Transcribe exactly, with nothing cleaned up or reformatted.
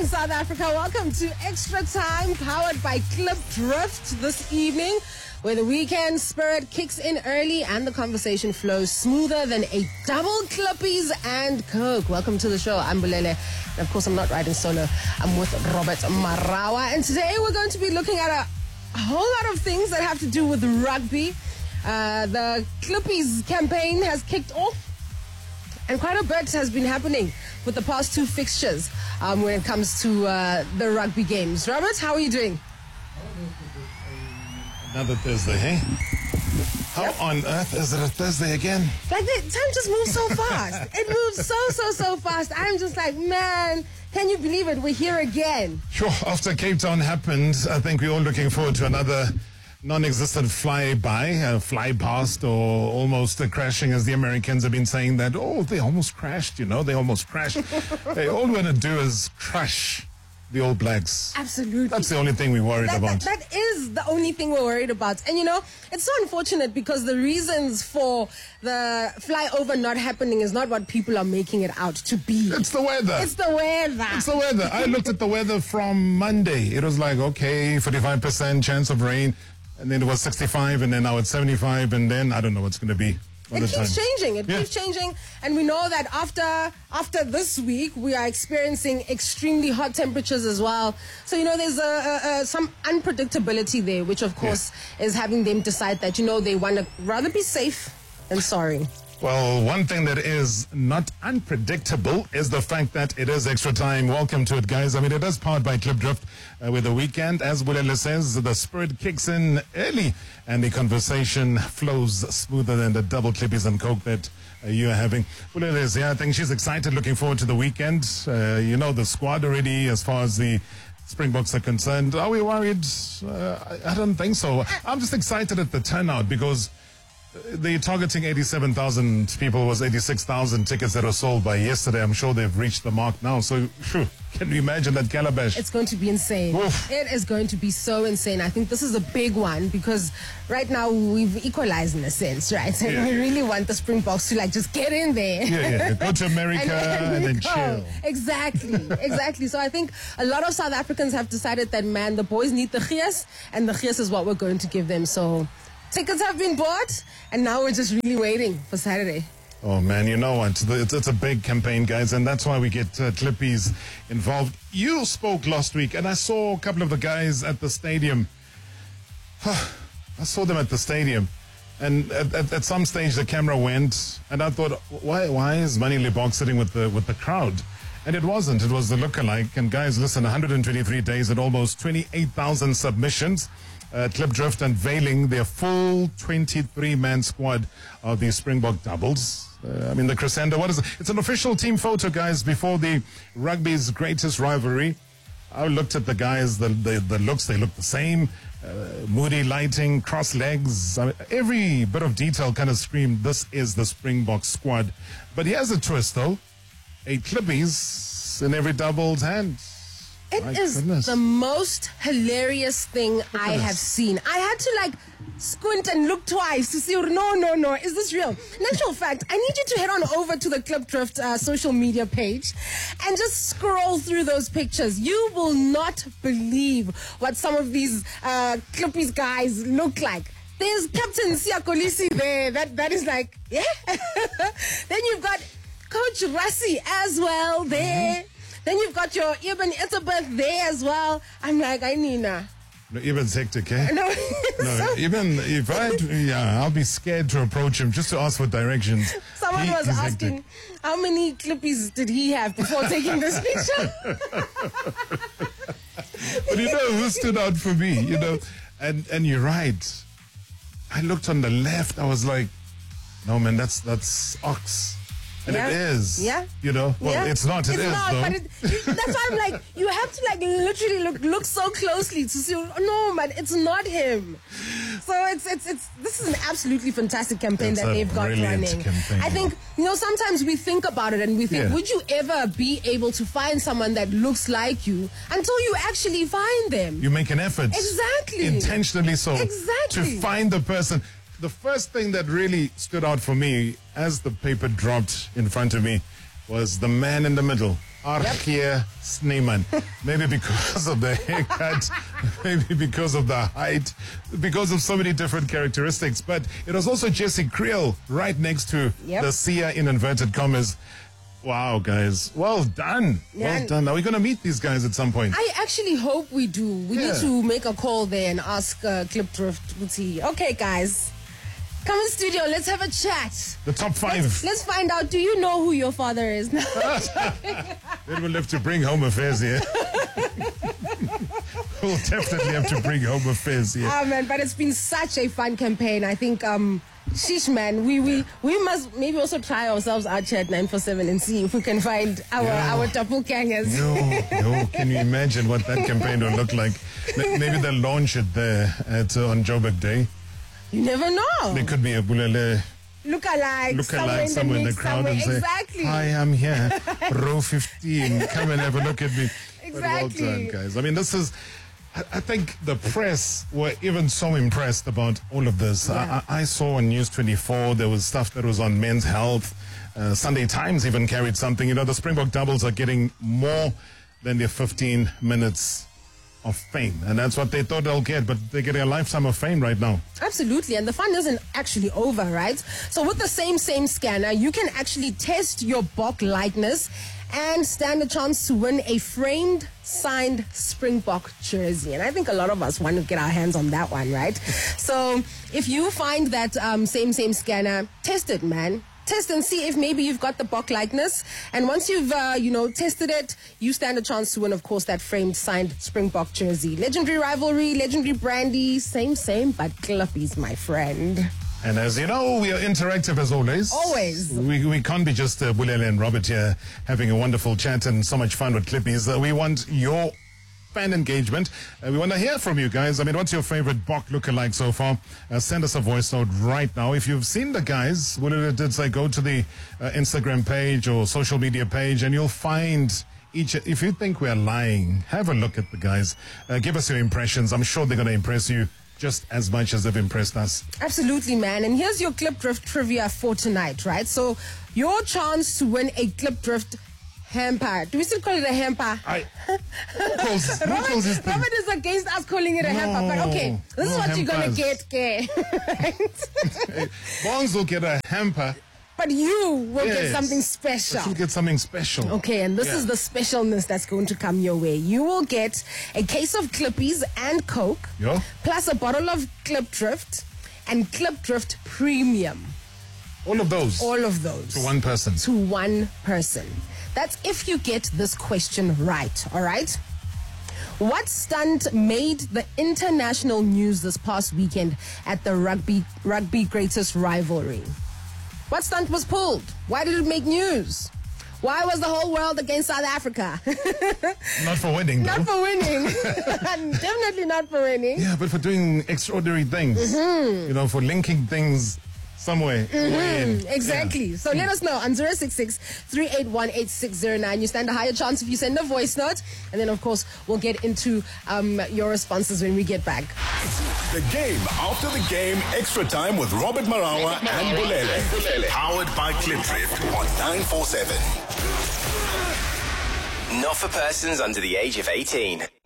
South Africa. Welcome to Extra Time, powered by Klipdrift this evening, where the weekend spirit kicks in early and the conversation flows smoother than a double Klippies and Coke. Welcome to the show. I'm Bulele. And of course, I'm not riding solo. I'm with Robert Marawa. And today we're going to be looking at a, a whole lot of things that have to do with rugby. Uh, the Klippies campaign has kicked off, and quite a bit has been happening with the past two fixtures um, when it comes to uh, the rugby games. Robert, how are you doing? Another Thursday, hey? How Yep. on earth is it a Thursday again? Like, the time just moves so fast. It moves so, so, so fast. I'm just like, man, can you believe it? We're here again. Sure, after Cape Town happened, I think we're all looking forward to another non-existent fly-by, uh, fly-past, or almost uh, crashing, as the Americans have been saying that, oh, they almost crashed, you know, they almost crashed. Hey, all we're going to do is crush the All Blacks. Absolutely. That's the only thing we're worried That, about. that, that is the only thing we're worried about. And, you know, it's so unfortunate because the reasons for the flyover not happening is not what people are making it out to be. It's the weather. It's the weather. It's the weather. I looked at the weather from Monday. It was like, okay, forty-five percent chance of rain. And then it was sixty-five, and then now it's seventy-five, and then I don't know what's going to be. It keeps time. changing. It Yeah. keeps changing. And we know that after after this week, we are experiencing extremely hot temperatures as well. So, you know, there's a, a, a, some unpredictability there, which, of course, yeah. is having them decide that, you know, they want to rather be safe than sorry. Well, one thing that is not unpredictable is the fact that it is Extra Time. Welcome to it, guys. I mean, it is powered by Klipdrift uh, with the weekend. As Bulele says, the spirit kicks in early and the conversation flows smoother than the double Klippies and Coke that uh, you are having. Bulele is here. I think she's excited, looking forward to the weekend. Uh, you know, the squad already, as far as the Springboks are concerned. Are we worried? Uh, I, I don't think so. I'm just excited at the turnout because they're targeting eighty-seven thousand people. Was eighty-six thousand tickets that were sold by yesterday. I'm sure they've reached the mark now. So, phew, can you imagine that calabash? It's going to be insane. Oof. It is going to be so insane. I think this is a big one because right now we've equalized in a sense, right? And Yeah. we really want the Springboks to like just get in there. Yeah, yeah. Go to America and, and then go. chill. Exactly, exactly. So I think a lot of South Africans have decided that, man, the boys need the Gies, and the Gies is what we're going to give them. So tickets have been bought, and now we're just really waiting for Saturday. Oh, man, you know what? It's, it's a big campaign, guys, and that's why we get uh, Klippies involved. You spoke last week, and I saw a couple of the guys at the stadium. I saw them at the stadium, and at, at, at some stage the camera went, and I thought, why why is Manny Lebok sitting with the with the crowd? And it wasn't. It was the lookalike. And guys, listen, one hundred twenty-three days and almost twenty-eight thousand submissions. Uh, Klipdrift unveiling their full twenty-three man squad of the Springbok doubles. Uh, I mean, the Crescendo, what is it? It's an official team photo, guys, before the rugby's greatest rivalry. I looked at the guys, the, the, the looks, they look the same. Uh, moody lighting, cross legs. I mean, every bit of detail kind of screamed, this is the Springbok squad. But here's a twist, though. Eight Klippies in every doubled hand. It My is goodness. the most hilarious thing I this. have seen. I had to like squint and look twice to see, no, no, no, is this real? In actual fact, I need you to head on over to the Klipdrift uh, social media page and just scroll through those pictures. You will not believe what some of these uh, Klippies guys look like. There's Captain Siakolisi there. That, that is like, yeah. Then you've got Coach Rassi as well there. Mm-hmm. Then you've got your Ibn Elizabeth there as well. I'm like, I need na. No, Ibn's hectic, eh? No, No, so, Ibn, if I, had- yeah, I'll be scared to approach him just to ask for directions. someone He was is asking, hectic. how many Klippies did he have before taking this picture? But you know who stood out for me, you know? And and you're right. I looked on the left, I was like, no, man, that's that's Ox. And Yeah. it is. Yeah. You know? Well, Yeah. it's not, it it's is, not, though. but it, that's why I'm like, you have to like literally look look so closely to see. No, man, it's not him. So it's it's it's this is an absolutely fantastic campaign It's that a they've got brilliant running. campaign. I think, you know, sometimes we think about it and we think, Yeah. would you ever be able to find someone that looks like you until you actually find them? You make an effort. Exactly. Intentionally so. Exactly. To find the person. The first thing that really stood out for me as the paper dropped in front of me was the man in the middle, Archie Snyman. Maybe because of the haircut, maybe because of the height, because of so many different characteristics. But it was also Jesse Creel right next to Yep. the Sia in inverted commas. Wow, guys. Well done. Yeah, Well done. Are we going to meet these guys at some point? I actually hope we do. We Yeah. need to make a call there and ask uh, Klipdrift. Uti, okay, guys, come in studio. Let's have a chat. The top five. Let's, let's find out. Do you know who your father is? Then we'll have to bring home affairs here. We'll definitely have to bring home affairs here. Ah, man, but it's been such a fun campaign. I think, um, sheesh, man, we, we, we must maybe also try ourselves out here at nine four seven and see if we can find our, Yeah. our doppelgangers. No, no. Can you imagine what that campaign will look like? M- Maybe they'll launch it there at, uh, on Joburg Day. You never know. There could be a Bulele Look alike. look alike somewhere in the mix, crowd somewhere. and say, Exactly. "Hi, I'm here, row fifteen. Come and have a look at me." But well Exactly. done, guys. I mean, this is. I I think the press were even so impressed about all of this. Yeah. I, I saw on News twenty-four there was stuff that was on men's health. Uh, Sunday Times even carried something. You know, the Springbok doubles are getting more than their fifteen minutes of fame, and that's what they thought they'll get. But they're getting a lifetime of fame right now. Absolutely, and the fun isn't actually over, right? So with the same same scanner, you can actually test your B O C likeness and stand a chance to win a framed, signed Springbok jersey. And I think a lot of us want to get our hands on that one, right? So if you find that um, same same scanner, test it, man. Test and see if maybe you've got the B O C likeness. And once you've, uh, you know, tested it, you stand a chance to win, of course, that framed, signed Springbok jersey. Legendary rivalry, legendary brandy, same, same, but Klippies, my friend. And as you know, we are interactive as always. Always. We, we can't be just uh, Bulele and Robert here having a wonderful chat and so much fun with Klippies. Uh, we want your fan engagement. Uh, we want to hear from you guys. I mean, what's your favorite B O C lookalike so far? Uh, send us a voice note right now. If you've seen the guys, what it did say, go to the uh, Instagram page or social media page and you'll find each. If you think we're lying, have a look at the guys. Uh, give us your impressions. I'm sure they're going to impress you just as much as they've impressed us. Absolutely, man. And here's your Klipdrift trivia for tonight, right? So your chance to win a Klipdrift hamper. Do we still call it a hamper? I, who calls, who Robert, calls this thing? Robert is against us calling it a No, hamper, but okay, this is no what you're gonna hampers. get, okay? Right? Bonds will get a hamper. But you will get Yes. something But special. you'll get something special. Okay, and this Yeah. is the specialness that's going to come your way. You will get a case of Klippies and Coke, Yo. plus a bottle of Klipdrift and Klipdrift Premium. All of those All of those. to one person. To one person. That's if you get this question right, all right? What stunt made the international news this past weekend at the rugby rugby greatest rivalry? What stunt was pulled? Why did it make news? Why was the whole world against South Africa? Not for winning, though. Not for winning. Definitely not for winning. Yeah, but for doing extraordinary things. Mm-hmm. You know, for linking things somewhere. way in. Exactly. Yeah. So let us know on zero six six, three eight one, eight six zero nine. You stand a higher chance if you send a voice note. And then, of course, we'll get into um, your responses when we get back. The game after the game, extra time with Robert Marawa and Bulele. Powered by Klipdrift on nine four seven. Not for persons under the age of eighteen.